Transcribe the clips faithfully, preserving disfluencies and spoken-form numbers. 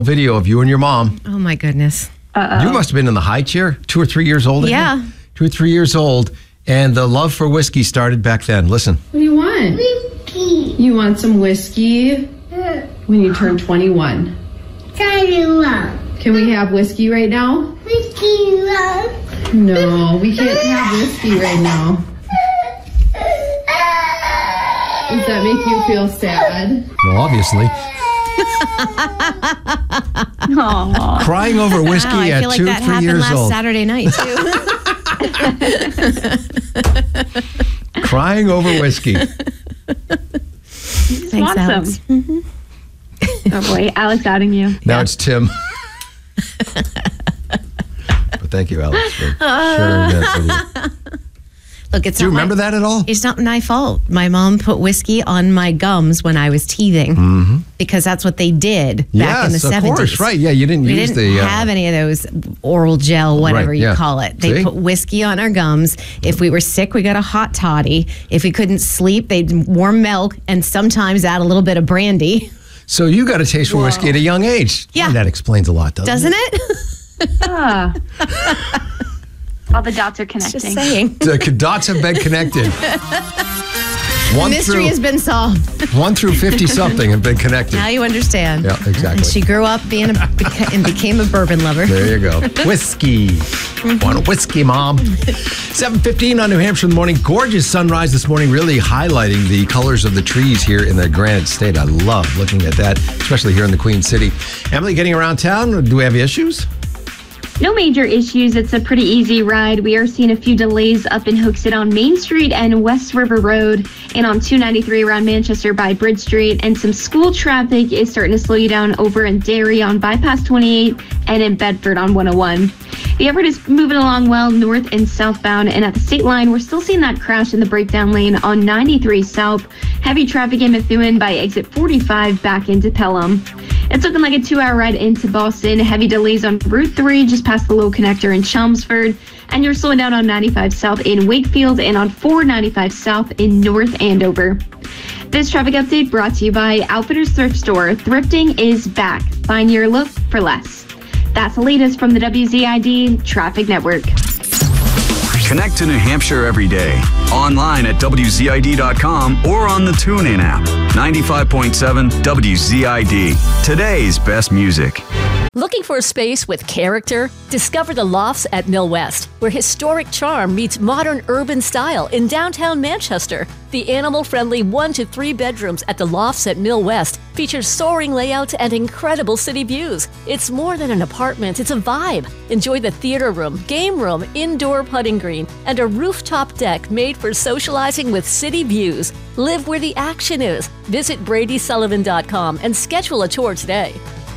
video of you and your mom. Oh, my goodness. Uh-oh. You must have been in the high chair, two or three years old. Yeah. Two or three years old. And the love for whiskey started back then. Listen. What do you want? Whiskey. You want some whiskey when you turn twenty-one. twenty-one. Can we have whiskey right now? Whiskey love. No, we can't have whiskey right now. Does that make you feel sad? Well, obviously. Aww. Crying over whiskey Wow, I at feel like two, that three happened years last old. Saturday night, too. Crying over whiskey. Thanks, Thanks, Alex. Mm-hmm. Oh boy, Alex outing you. Now Yeah. it's Tim. But thank you, Alex, for sharing that video. Look, it's Do you not remember my, that at all? It's not my fault. My mom put whiskey on my gums when I was teething Mm-hmm. because that's what they did back in the Yes, seventies. of course, right. Yeah, you didn't We use didn't the... uh, have any of those oral gel, whatever Right, you yeah. call it. They See? put whiskey on our gums. If we were sick, we got a hot toddy. If we couldn't sleep, they'd warm milk and sometimes add a little bit of brandy. So you got a taste for whiskey at a young age. Yeah. Boy, that explains a lot, doesn't, Doesn't it? it? Ah. All the dots are connecting. Just saying. The dots have been connected. One Mystery through, has been solved. one through fifty-something have been connected. Now you understand. Yeah, exactly. And she grew up being a, beca- and became a bourbon lover. There you go. Whiskey. Want a whiskey, Mom? seven fifteen on New Hampshire in the morning. Gorgeous sunrise this morning, really highlighting the colors of the trees here in the Granite State. I love looking at that, especially here in the Queen City. Emily, getting around town, do we have issues? No major issues. It's a pretty easy ride. We are seeing a few delays up in Hooksett on Main Street and West River Road and on two ninety-three around Manchester by Bridge Street. And some school traffic is starting to slow you down over in Derry on Bypass twenty-eight and in Bedford on one oh one. The effort is moving along well north and southbound. And at the state line, we're still seeing that crash in the breakdown lane on ninety-three South. Heavy traffic in Methuen by exit forty-five back into Pelham. It's looking like a two-hour ride into Boston. Heavy delays on Route three just past the low connector in Chelmsford. And you're slowing down on ninety-five South in Wakefield and on four ninety-five South in North Andover. This traffic update brought to you by Outfitters Thrift Store. Thrifting is back. Find your look for less. That's the latest from the W Z I D Traffic Network. Connect to New Hampshire every day. Online at W Z I D dot com or on the TuneIn app. ninety-five point seven W Z I D. Today's best music. Looking for a space with character? Discover the Lofts at Mill West, where historic charm meets modern urban style in downtown Manchester. The animal-friendly one to three bedrooms at the Lofts at Mill West features soaring layouts and incredible city views. It's more than an apartment, it's a vibe. Enjoy the theater room, game room, indoor putting green, and a rooftop deck made for socializing with city views. Live where the action is. Visit Brady Sullivan dot com and schedule a tour today.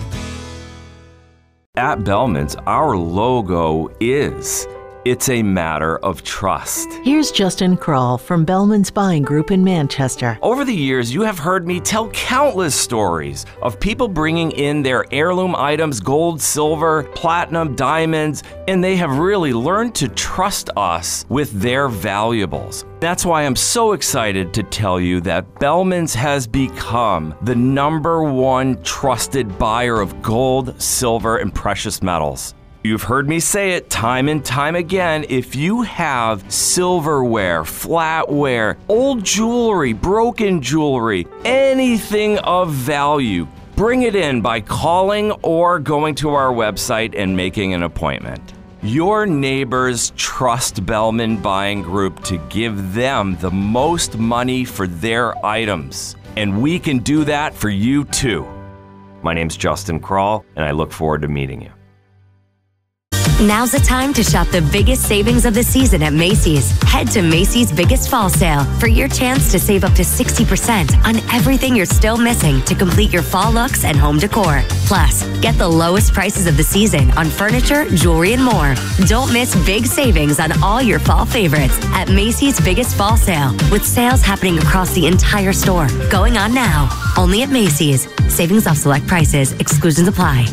At Bellman's, our logo is, it's a matter of trust. Here's Justin Kroll from Bellman's Buying Group in Manchester. Over the years, you have heard me tell countless stories of people bringing in their heirloom items, gold, silver, platinum, diamonds, and they have really learned to trust us with their valuables. That's why I'm so excited to tell you that Bellman's has become the number one trusted buyer of gold, silver, and precious metals. You've heard me say it time and time again. If you have silverware, flatware, old jewelry, broken jewelry, anything of value, bring it in by calling or going to our website and making an appointment. Your neighbors trust Bellman Buying Group to give them the most money for their items, and we can do that for you too. My name's Justin Kroll, and I look forward to meeting you. Now's the time to shop the biggest savings of the season at Macy's. Head to Macy's Biggest Fall Sale for your chance to save up to sixty percent on everything you're still missing to complete your fall looks and home decor. Plus, get the lowest prices of the season on furniture, jewelry, and more. Don't miss big savings on all your fall favorites at Macy's Biggest Fall Sale, with sales happening across the entire store. Going on now, only at Macy's. Savings off select prices. Exclusions apply.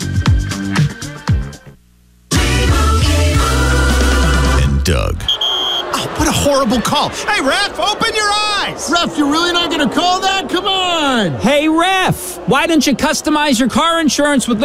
Doug. Oh, what a horrible call. Hey, ref, open your eyes. Ref, you're really not going to call that? Come on. Hey, ref. Why don't you customize your car insurance with